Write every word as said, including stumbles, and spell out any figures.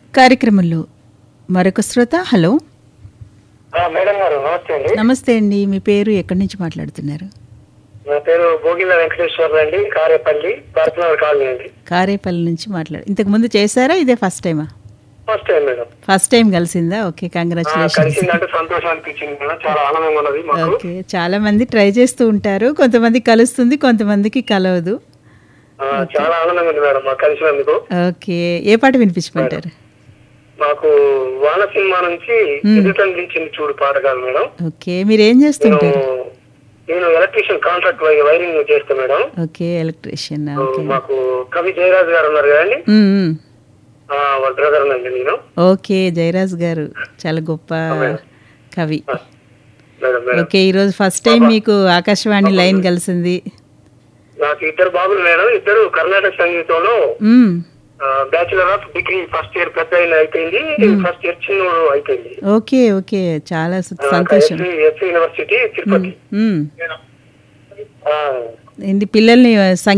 కార్యక్రమంలో మరొక శ్రోత. హలో ఆ, మేడం గారు నమస్తే అండి. నమస్తే అండి, మీ పేరు ఎక్కడి నుంచి మాట్లాడుతున్నారు? నా పేరు భోగిల వెంకటేశ్వర అండి, కారేపల్లి భారతనగర్ కాలనీ అండి. కారేపల్లి నుంచి మాట్లాడు. ఇంతకు ముందు చేశారా, ఇదే ఫస్ట్ టైమా? First time madam. First time కలిసిందా? Okay, ఆ, కంగ్రాచులేషన్స్. కలిసిందంటే సంతోషం అనిపించింది మేడం, చాలా ఆనందంగా ఉన్నది మాకు. ఓకే, చాలా మంది ట్రై చేస్తూ ఉంటారు, కొంతమంది కలుస్తుంది, కొంతమందికి కలవదు. ఆ, చాలా ఆనందంగా ఉంది మేడం మాకు కలిసినందుకు. ఓకే, ఏ పాట వినిపించమంటారు? మాకు వాన సినిమా నుంచి ఎదుటందించింది చూడు పాట కాదు మేడం. ఓకే, మీరు ఏం నేను చేస్తుంటారు? నేను ఎలక్ట్రీషియన్ కాంట్రాక్ట్ వైరింగ్ చేస్తాను madam. Okay, electrician. So, okay. మాకు కవి జయరాజు గారు ఉన్నారు కదండి, మ్మ్, మ్మ్. ఆ, వాళ్ళ బ్రదర్ అండి నేను. ఓకే, జయరాజ్ గారు చాలా గొప్ప కవి. మేడం మేడం ఓకే, ఈరోజు ఫస్ట్ టైం మీకు ఆకాశవాణి లైన్ కలిసింది. నాకు ఇద్దరు బాబులు మేడం, ఇద్దరు కర్ణాటక సంగీతంలో మ్మ్. Bachelor of degree first year పెద్ద ఆయన అయిపోయింది, ఫస్ట్ ఇయర్ చిన్నోడు అయిపోయింది. ఓకే ఓకే, చాలా సు- సంతోషం. SV university Tirupati. మ్మ్. ఆ, ఏంటి పిల్లల్ని